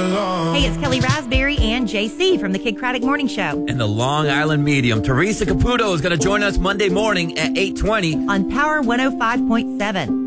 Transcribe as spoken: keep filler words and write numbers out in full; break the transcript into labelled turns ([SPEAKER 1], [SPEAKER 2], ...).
[SPEAKER 1] alone.
[SPEAKER 2] Hey, it's Kelly Raspberry and J C from the Kid Craddock Morning Show.
[SPEAKER 3] And the Long Island medium, Teresa Caputo, is going to join us Monday morning at eight twenty
[SPEAKER 2] on Power one oh five point seven.